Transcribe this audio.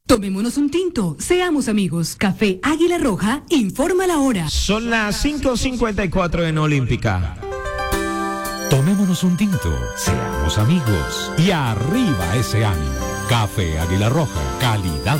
Tomémonos un tinto, seamos amigos. Café Águila Roja, informa la hora. Son las 5:54 en Olímpica. Tomémonos un tinto, seamos amigos y arriba ese ánimo. Café Águila Roja, calidad